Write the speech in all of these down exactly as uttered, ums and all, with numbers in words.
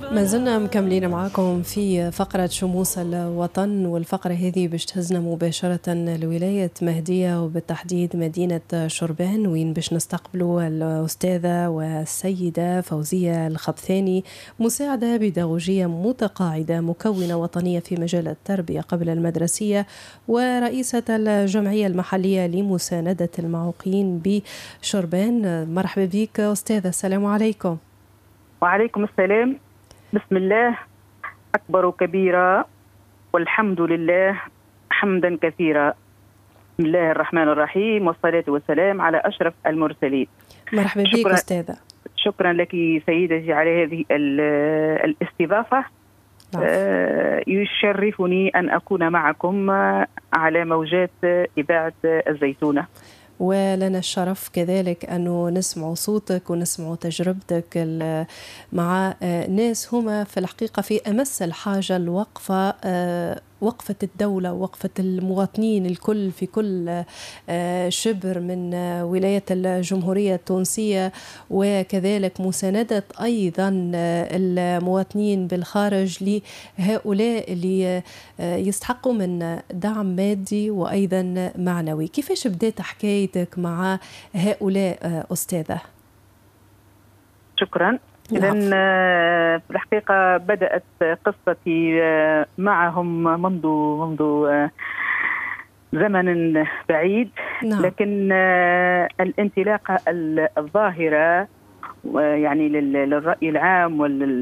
ما زلنا مكملين معاكم في فقرة شموس الوطن، والفقرة هذه باش تهزنا مباشرة لولاية مهدية وبالتحديد مدينة شربان، وين باش نستقبلوا الأستاذة والسيدة فوزية الخبثاني، مساعدة بيداغوجية متقاعدة مكونة وطنية في مجال التربية قبل المدرسية، ورئيسة الجمعية المحلية لمساندة المعوقين بشربان. مرحبا بك أستاذة، السلام عليكم. وعليكم السلام. بسم الله أكبر كبيرا والحمد لله حمدا كثيرا. بسم الله الرحمن الرحيم والصلاة والسلام على أشرف المرسلين. مرحبا بك أستاذة. شكرا لك سيدتي على هذه الاستضافة. آه يشرفني أن أكون معكم على موجات إذاعة الزيتونة، ولنا الشرف كذلك أنه نسمع صوتك ونسمع تجربتك مع ناس هما في الحقيقة في أمس الحاجة الوقفة، وقفة الدولة، وقفة المواطنين الكل في كل شبر من ولاية الجمهورية التونسية، وكذلك مساندة أيضا المواطنين بالخارج لهؤلاء اللي يستحقوا من دعم مادي وأيضا معنوي. كيفاش بدأت حكايتك مع هؤلاء أستاذة؟ شكرا. إذن في الحقيقة بدأت قصتي معهم منذ منذ زمن بعيد، نعم. لكن الانطلاقة الظاهرة يعني للرأي العام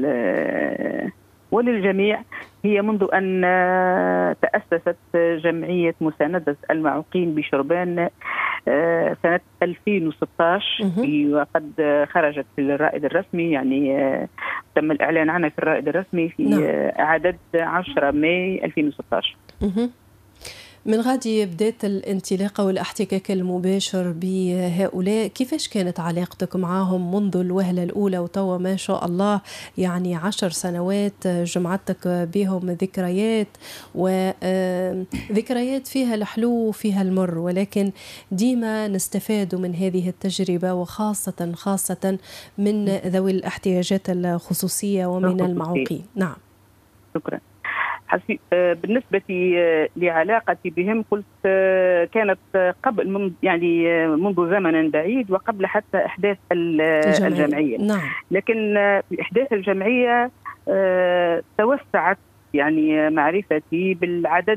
وللجميع هي منذ أن تأسست جمعية مساندة المعوقين بشربان سنة ألفين وستة عشر، وقد خرجت في الرائد الرسمي، يعني تم الإعلان عنها في الرائد الرسمي في نعم. عدد عشرة ماي ألفين وستة عشر. من غادي بدأت الانطلاقة والاحتكاك المباشر بهؤلاء، كيفاش كانت علاقتك معهم منذ الوهلة الأولى وتوا ما شاء الله يعني عشر سنوات جمعتك بهم ذكريات، وذكريات فيها الحلو وفيها المر، ولكن ديما نستفاد من هذه التجربة، وخاصة خاصة من ذوي الاحتياجات الخصوصية ومن المعوقين. نعم. شكرا. بالنسبة لعلاقتي بهم قلت كانت قبل من يعني منذ زمن بعيد وقبل حتى إحداث الجمعية, الجمعية. نعم. لكن في إحداث الجمعية توسعت يعني معرفتي بالعدد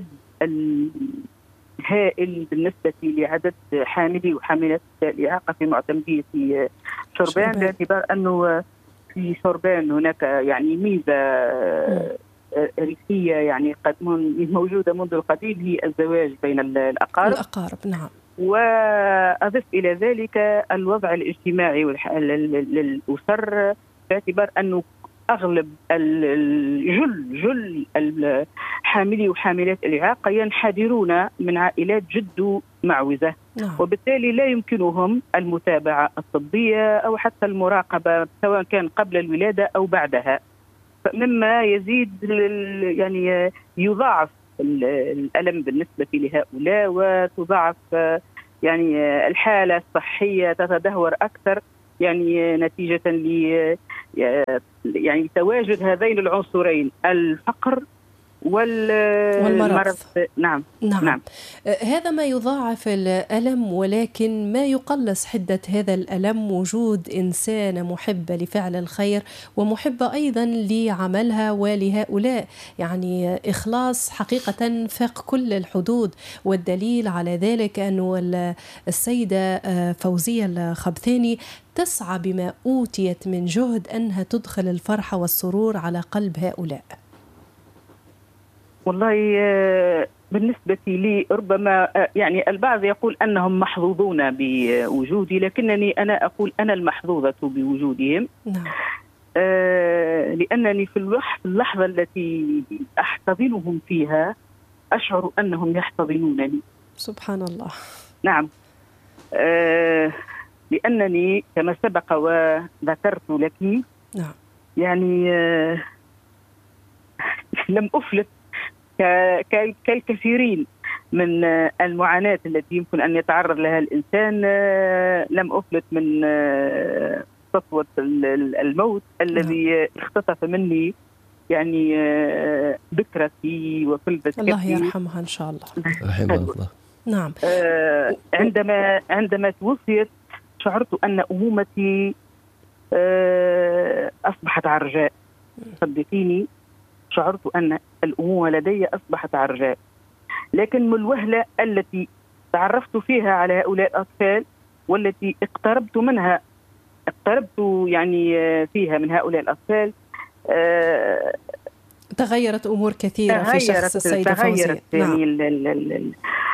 الهائل بالنسبة لعدد حاملي وحاملات الإعاقة في معتمدية شربان، باعتبار أنه في شربان هناك يعني ميزة م. ريفية يعني قد موجودة منذ القديم، هي الزواج بين الأقارب. الأقارب نعم. وأضف إلى ذلك الوضع الاجتماعي للأسر، باعتبار أنه أغلب الجل جل الحاملي وحاملات الإعاقة ينحدرون من عائلات جد معوزة، نعم. وبالتالي لا يمكنهم المتابعة الطبية أو حتى المراقبة سواء كان قبل الولادة أو بعدها، مما يزيد يعني يضاعف الألم بالنسبة لهؤلاء، وتضاعف يعني الحالة الصحية تتدهور أكثر، يعني نتيجة ل يعني تواجد هذين العنصرين، الفقر والمرض. نعم. نعم. نعم. هذا ما يضاعف الألم، ولكن ما يقلص حدة هذا الألم وجود إنسانة محبة لفعل الخير ومحبة أيضا لعملها ولهؤلاء، يعني إخلاص حقيقة فاق كل الحدود. والدليل على ذلك أنه السيدة فوزية الخبثاني تسعى بما أوتيت من جهد أنها تدخل الفرحة والسرور على قلب هؤلاء. والله بالنسبة لي ربما يعني البعض يقول أنهم محظوظون بوجودي، لكنني أنا أقول أنا المحظوظة بوجودهم. نعم. آه لأنني في اللحظة التي أحتضنهم فيها أشعر أنهم يحتضنونني. سبحان الله. نعم. آه لأنني كما سبق وذكرت لك، نعم. يعني آه لم أفلت كالكثيرين من المعاناة التي يمكن أن يتعرض لها الإنسان، لم أفلت من سطوة الموت الذي اختطف مني يعني ذكرتي وكل ذكرتي. الله يرحمها إن شاء الله. رحمها الله. نعم. عندما عندما توفيت شعرت أن أمومتي أصبحت عرجاء. صدقيني شعرت أن الأمومة لدي أصبحت عرجاء، لكن من الوهلة التي تعرفت فيها على هؤلاء الأطفال والتي اقتربت منها اقتربت يعني فيها من هؤلاء الأطفال تغيرت أمور كثيرة في شخص السيدة فوزية. نعم. ال ال ال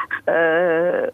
ال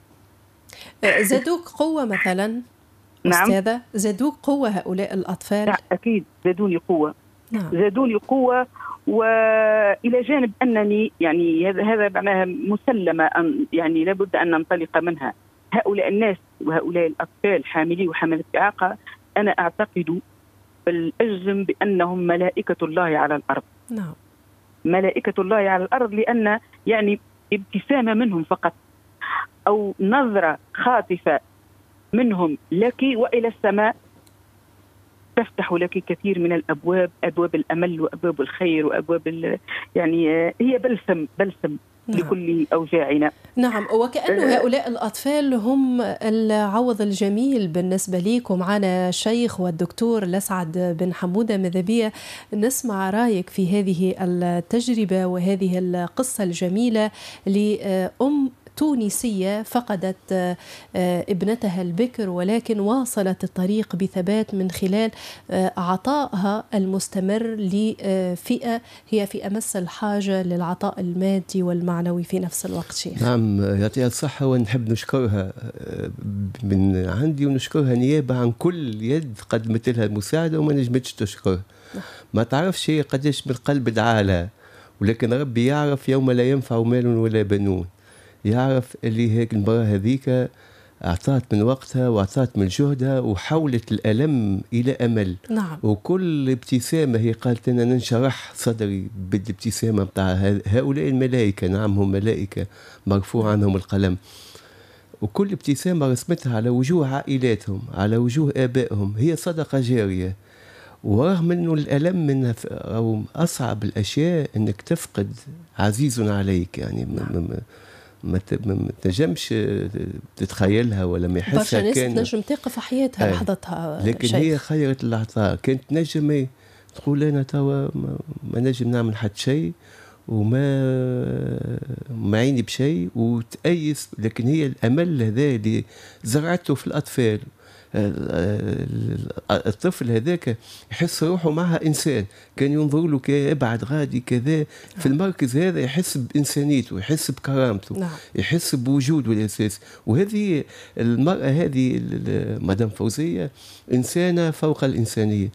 زادوك قوة مثلا؟ نعم. أستاذة، زادوك قوة هؤلاء الأطفال؟ أكيد زادوني قوة. نعم. زادوني قوة، وإلى جانب أنني يعني هذا معناها مسلمة أن يعني لابد أن ننطلق منها. هؤلاء الناس وهؤلاء الأطفال حاملي وحاملة إعاقة أنا أعتقد بل أجزم بأنهم ملائكة الله على الأرض. نعم. ملائكة الله على الأرض، لأن يعني ابتسامة منهم فقط أو نظرة خاطفة منهم لك وإلى السماء تفتح لك كثير من الأبواب، أبواب الأمل وأبواب الخير وأبواب يعني هي بلسم بلسم نعم. لكل أوجاعنا. نعم. وكأنه هؤلاء الأطفال هم العوض الجميل بالنسبة ليكم. معنا الشيخ والدكتور الأسعد بن حمودة مذهبية، نسمع رأيك في هذه التجربة وهذه القصة الجميلة لأم تونسية فقدت ابنتها البكر، ولكن واصلت الطريق بثبات من خلال عطائها المستمر لفئة هي في أمس الحاجة للعطاء المادي والمعنوي في نفس الوقت. شيخ نعم، يعطيها الصحة، ونحب نشكرها من عندي ونشكرها نيابة عن كل يد قدمت لها المساعدة وما نجمتش تشكرها. ما تعرفش هي قديش من قلب دعالها، ولكن ربي يعرف يوم لا ينفع مال ولا بنون. يعرف اللي هيك المرأة هذيك أعطت من وقتها وأعطت من جهدها وحولت الألم إلى أمل. نعم. وكل ابتسامة هي قالت أنا ننشرح صدري بالابتسامة بتاع هؤلاء الملائكة. نعم هم ملائكة مرفوع عنهم القلم. وكل ابتسامة رسمتها على وجوه عائلاتهم، على وجوه آبائهم، هي صدقة جارية. ورغم أنه الألم من أو أصعب الأشياء أنك تفقد عزيز عليك، يعني نعم. ما تنجمش تتخيلها ولا ما يحسها. برشا ناس تنجم توقف حياتها لحظتها، لكن شيخ. هي خيرت العطاء. كانت نجم تقول أنا توا ما نجم نعمل حد شيء وما ما عيني بشيء وتأيس، لكن هي الأمل هذا اللي زرعته في الأطفال. الطفل هذاك يحس روحه معها إنسان، كان ينظر له كأبعد غادي كذا في المركز هذا، يحس بإنسانيته، يحس بكرامته. نعم. يحس بوجوده الأساس. وهذه المرأة هذه مدام فوزية إنسانة فوق الإنسانية.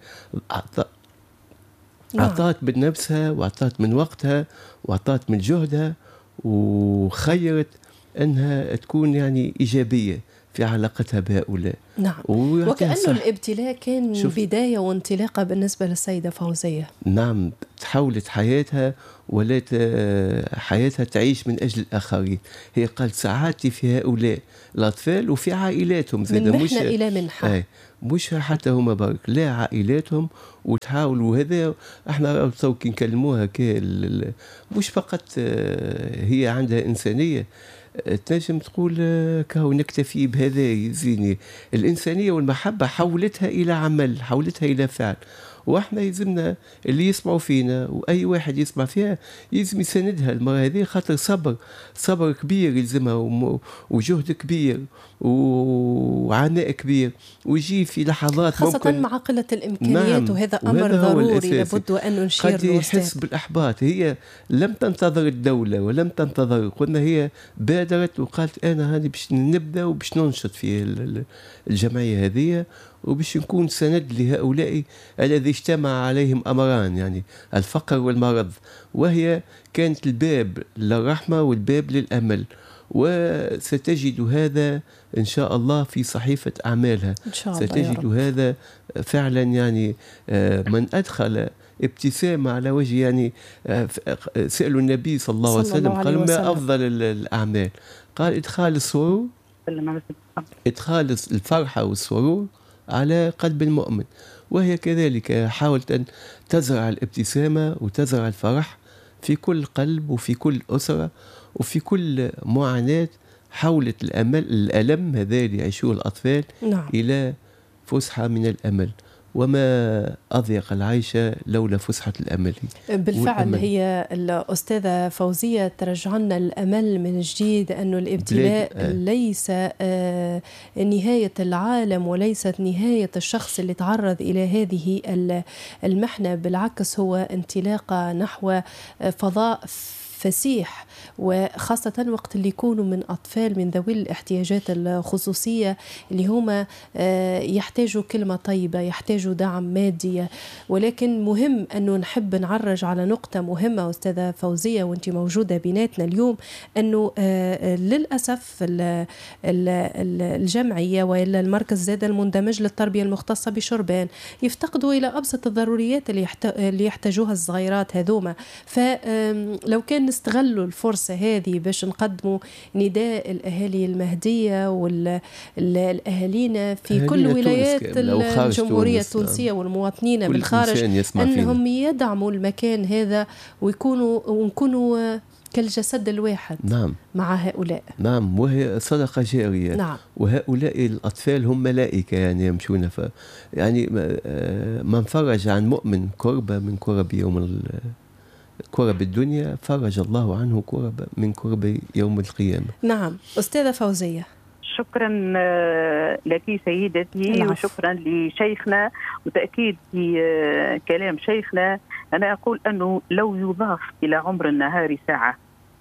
أعطت من نفسها وأعطت من وقتها وأعطت من جهدها وخيرت أنها تكون يعني إيجابية في علاقتها بهؤلاء. نعم. وكأنه الابتلاء كان بداية وانطلاقة بالنسبة للسيدة فوزية. نعم، تحولت حياتها ولات حياتها تعيش من أجل الآخرين. هي قالت سعادتي في هؤلاء الأطفال وفي عائلاتهم، من محنة إلى منحة. آه مش حتى هما برك، لا عائلاتهم. وتحاولوا هذا احنا تو كي نكلموها مش فقط هي عندها إنسانية، تنجم تقول كهو نكتفي بهذا يزيني. الإنسانية والمحبة حولتها إلى عمل، حولتها إلى فعل. واحنا يلزمنا اللي يسمعوا فينا واي واحد يسمع فيها يلزم يساندها المرأة هذه، خاطر صبر صبر كبير يلزمها وجهد كبير وعناء كبير، ويجي في لحظات خاصة ممكن مع قلة الإمكانيات. نعم. وهذا أمر ضروري لابد وأن نشير له. قد يحس بالإحباط. هي لم تنتظر الدولة ولم تنتظر، قلنا هي بادرت وقالت أنا هاني باش نبدأ وباش ننشط في الجمعية هذه وباش نكون سند لهؤلاء الذي اجتمع عليهم أمران، يعني الفقر والمرض. وهي كانت الباب للرحمة والباب للأمل، وستجد هذا إن شاء الله في صحيفة أعمالها. إن شاء الله ستجد هذا فعلا، يعني من أدخل ابتسامة على وجه، يعني سألوا النبي صلى الله عليه وسلم قال ما أفضل الأعمال؟ قال إدخال السرور، إدخال الفرحة والسرور على قلب المؤمن. وهي كذلك حاولت أن تزرع الابتسامة وتزرع الفرح في كل قلب وفي كل أسرة وفي كل معاناة حولت الأمل الألم هذا اللي يعيشوه الأطفال نعم. إلى فسحة من الأمل. وما أضيق العيش لولا فسحة الأمل. بالفعل والأمل. هي الأستاذة فوزية ترجع لنا الأمل من جديد، أنه الابتلاء آه. ليس آه نهاية العالم وليست نهاية الشخص اللي تعرض إلى هذه المحنة، بالعكس هو انطلاقة نحو فضاء فسيح، وخاصة وقت اللي يكونوا من أطفال من ذوي الاحتياجات الخصوصية اللي هم يحتاجوا كلمة طيبة، يحتاجوا دعم مادي. ولكن مهم أنه نحب نعرج على نقطة مهمة أستاذة فوزية وانت موجودة بيناتنا اليوم، أنه للأسف الجمعية وإلا المركز زاد المندمج للتربية المختصة بشربان يفتقدوا إلى أبسط الضروريات اللي يحتاجوها الصغيرات هذوما. فلو كان نستغلوا الفرصة هذه باش نقدموا نداء الأهالي المهدية والأهالينا في كل ولايات الجمهورية التونسية والمواطنين بالخارج أنهم يدعموا المكان هذا ويكونوا ونكونوا كالجسد الواحد. نعم. مع هؤلاء. نعم، وهي صدقة جارية. نعم. وهؤلاء الأطفال هم ملائكة يعني يمشون ف يعني من فرج عن مؤمن كربة من كرب يوم كرب الدنيا فرج الله عنه كرب من كرب يوم القيامة. نعم. أستاذة فوزية، شكرا لك سيدتي. العفو. وشكرا لشيخنا، وتأكيد في كلام شيخنا أنا أقول أنه لو يضاف إلى عمر النهار ساعة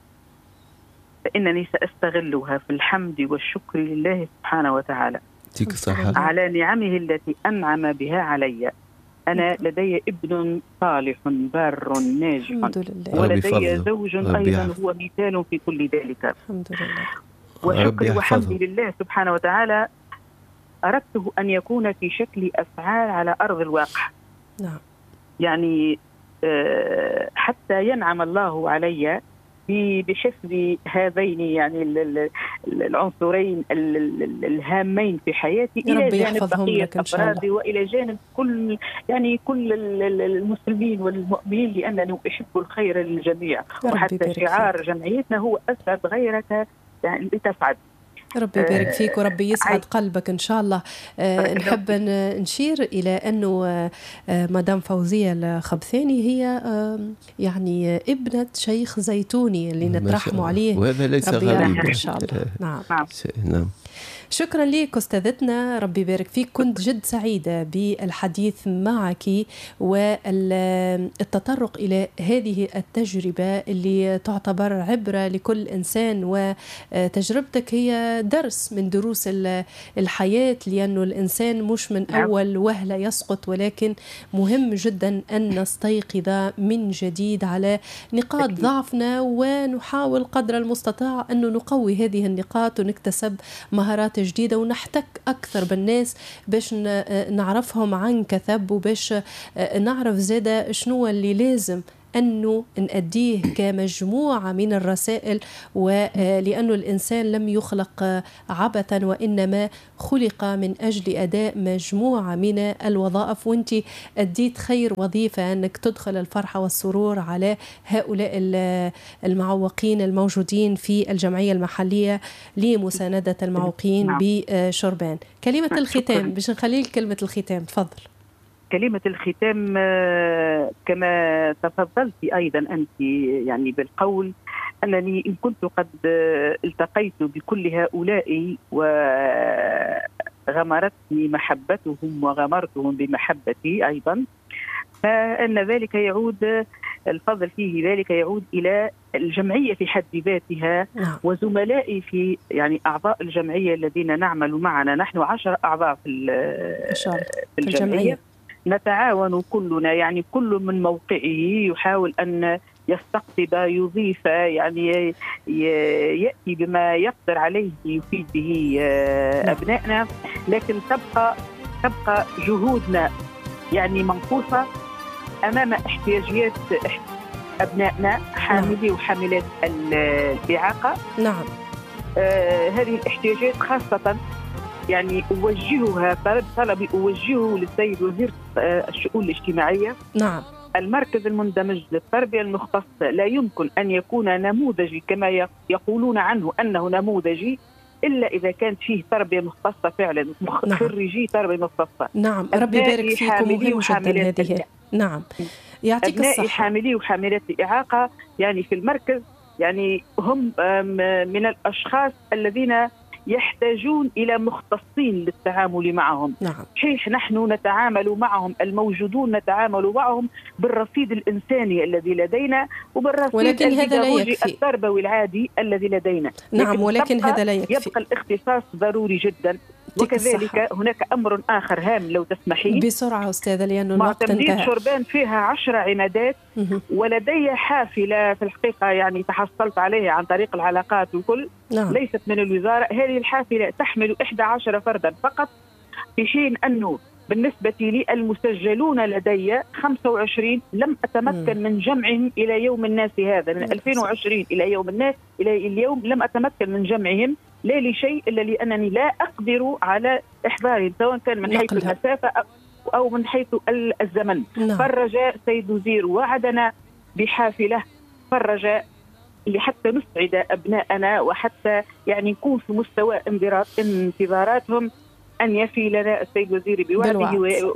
فإنني سأستغلها في الحمد والشكر لله سبحانه وتعالى على نعمه التي أنعم بها علي. أنا لدي ابن صالح بار ناجح ولدي زوج أيضا هو مثال في كل ذلك. الحمد لله. وشكري وحمدي لله سبحانه وتعالى أردته أن يكون في شكل أفعال على أرض الواقع. نعم. يعني حتى ينعم الله علي بحفظ هذين يعني العنصرين الهامين في حياتي إلى جانب بقية أفرادي وإلى جانب كل يعني كل المسلمين والمؤمنين، لأنني أحب الخير للجميع. وحتى شعار جمعيتنا هو أسعد غيرك يعني لتسعد. ربي يبارك فيك وربي يسعد قلبك إن شاء الله. أه نحب نشير إلى أنه أه مدام فوزية الخبثاني هي أه يعني ابنة شيخ زيتوني اللي نترحموا عليه، وهذا ليس غريب إن شاء الله. نعم. نعم. شكرا لك أستاذتنا، ربي يبارك فيك. كنت جد سعيدة بالحديث معك والتطرق إلى هذه التجربة اللي تعتبر عبرة لكل إنسان، وتجربتك هي درس من دروس الحياة، لأنه الإنسان مش من أول وهلة يسقط، ولكن مهم جدا أن نستيقظ من جديد على نقاط ضعفنا ونحاول قدر المستطاع أنه نقوي هذه النقاط ونكتسب مهارات جديدة ونحتك أكثر بالناس باش نعرفهم عن كثب، وباش نعرف زادة شنو اللي لازم أنه نأديه كمجموعة من الرسائل، ولأنه الإنسان لم يخلق عبثا وإنما خلق من أجل أداء مجموعة من الوظائف، وانت أديت خير وظيفة أنك تدخل الفرحة والسرور على هؤلاء المعوقين الموجودين في الجمعية المحلية لمساندة المعوقين بشربان. كلمة الختام باش نخلي كلمة الختام، تفضل. كلمة الختام كما تفضلت أيضا أنت يعني بالقول أنني إن كنت قد التقيت بكل هؤلاء وغمرتني محبتهم وغمرتهم بمحبتي أيضا، فإن ذلك يعود الفضل فيه ذلك يعود إلى الجمعية في حد ذاتها وزملائي في يعني أعضاء الجمعية الذين نعمل معنا. نحن عشر أعضاء في الجمعية نتعاون كلنا، يعني كل من موقعه يحاول أن يستقطب يضيف يعني يأتي بما يقدر عليه يفيد به أبنائنا، لكن تبقى تبقى جهودنا يعني منقوصة أمام احتياجات أبنائنا حاملي وحاملات الإعاقة. نعم. آه هذه الاحتياجات خاصة يعني أوجهها طلبي أوجهه للسيد وزير الشؤون الاجتماعية. نعم. المركز المندمج للتربية المختصة لا يمكن أن يكون نموذجي كما يقولون عنه أنه نموذجي إلا إذا كانت فيه تربية مختصة فعلا، نعم. خريجي تربية مختصة. نعم، ربي يبارك فيكم. مهم جدا هذه. نعم، يعطيك الصحة. حاملي وحاملات الإعاقة يعني في المركز يعني هم من الأشخاص الذين يحتاجون إلى مختصين للتعامل معهم. نعم. صحيح نحن نتعامل معهم، الموجودون نتعامل معهم بالرصيد الإنساني الذي لدينا وبالرصيد ولكن هذا لا يكفي. التربوي العادي الذي لدينا. نعم، ولكن هذا لا يكفي. يبقى الاختصاص ضروري جدا. وكذلك هناك أمر آخر هام لو تسمحين بسرعة أستاذة لأنه الوقت انتهى. معتمدية شربان فيها عشر عمادات ولدي حافلة في الحقيقة يعني تحصلت عليها عن طريق العلاقات وكل. نعم. ليست من الوزارة. هذه الحافلة تحمل إحدى عشر فردا فقط، في حين أنه بالنسبة لي المسجلون لدي خمسة وعشرين لم أتمكن م. من جمعهم إلى يوم الناس هذا، من ألفين وعشرين إلى يوم الناس إلى اليوم لم أتمكن من جمعهم، لا لشيء إلا لأنني لا أقدر على إحضارهم سواء كان من حيث المسافة أو من حيث الزمن. نعم. فرج سيد وزير وعدنا بحافلة فرج لحتى نسعد أبناءنا وحتى يعني نكون في مستوى انتظاراتهم أن يفي لنا السيد وزير بوعده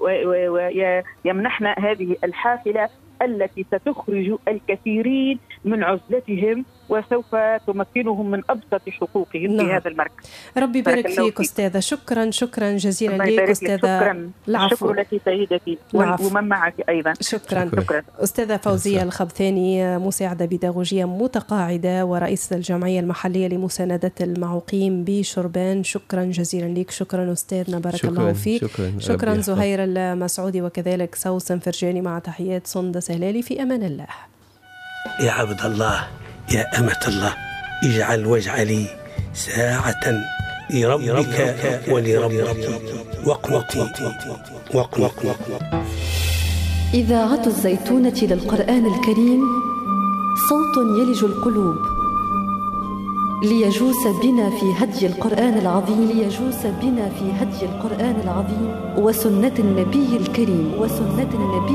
ويمنحنا هذه الحافلة التي ستخرج الكثيرين من عزلتهم وسوف تمكنهم من أبسط حقوقهم. نعم. في هذا المركز. ربي يبارك فيك أستاذة. شكرا شكرا جزيلا لك أستاذة. شكرا. العفو. شكرا لك سيدتي ومن معك أيضا. شكرا. شكرا. أستاذة فوزية الخبثاني، مساعدة بيداغوجية متقاعدة ورئيسة الجمعية المحلية لمساندة المعوقين بشربان، شكرا جزيلا لك. شكرا أستاذنا، بارك شكرا. الله فيك. شكرا, شكرا زهير المسعودي وكذلك سوسن فرجاني، مع تحيات سندس هلالي. في أمان الله. يا عبد الله، يا أمة الله، اجعل واجعلي ساعة لربك ولربك واقنطي واقنطي. إذاعة الزيتونة للقرآن الكريم، صوت يلج القلوب ليجوس بنا في هدي القرآن العظيم ليجوس بنا في هدي القرآن العظيم وسنة النبي الكريم وسنة النبي